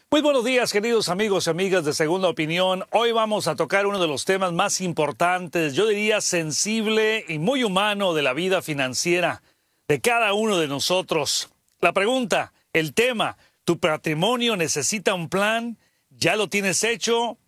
Muy buenos días, queridos amigos y amigas de Segunda Opinión. Hoy vamos a tocar uno de los temas más importantes, yo diría sensible y muy humano de la vida financiera de cada uno de nosotros. La pregunta, el tema, ¿tu patrimonio necesita un plan? ¿Ya lo tienes hecho?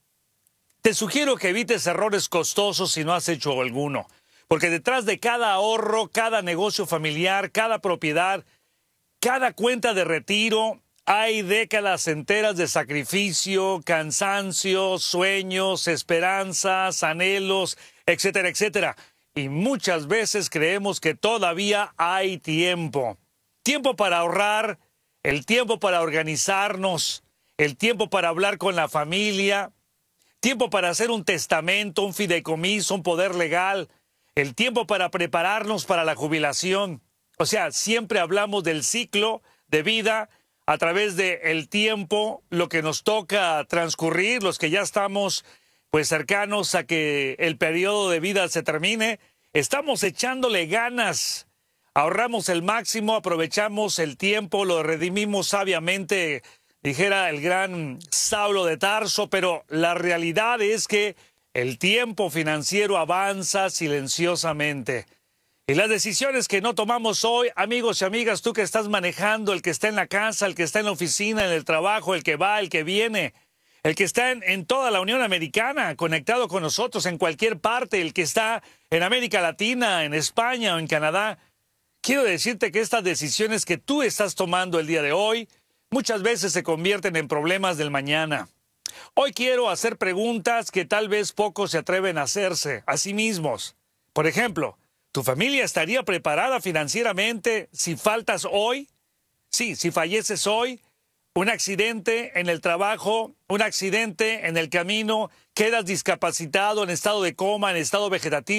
Te sugiero que evites errores costosos si no has hecho alguno, porque detrás de cada ahorro, cada negocio familiar, cada propiedad, cada cuenta de retiro, hay décadas enteras de sacrificio, cansancio, sueños, esperanzas, anhelos, etcétera, etcétera. Y muchas veces creemos que todavía hay tiempo. Tiempo para ahorrar, el tiempo para organizarnos, el tiempo para hablar con la familia, tiempo para hacer un testamento, un fideicomiso, un poder legal, el tiempo para prepararnos para la jubilación. O sea, siempre hablamos del ciclo de vida a través del tiempo, lo que nos toca transcurrir, los que ya estamos pues cercanos a que el periodo de vida se termine. Estamos echándole ganas, ahorramos el máximo, aprovechamos el tiempo, lo redimimos sabiamente, dijera el gran Saulo de Tarso, pero la realidad es que el tiempo financiero avanza silenciosamente. Y las decisiones que no tomamos hoy, amigos y amigas, tú que estás manejando, el que está en la casa, el que está en la oficina, en el trabajo, el que va, el que viene, el que está en toda la Unión Americana, conectado con nosotros en cualquier parte, el que está en América Latina, en España o en Canadá, quiero decirte que estas decisiones que tú estás tomando el día de hoy, muchas veces se convierten en problemas del mañana. Hoy quiero hacer preguntas que tal vez pocos se atreven a hacerse a sí mismos. Por ejemplo, ¿tu familia estaría preparada financieramente si faltas hoy? Sí, si falleces hoy, un accidente en el trabajo, un accidente en el camino, quedas discapacitado, en estado de coma, en estado vegetativo.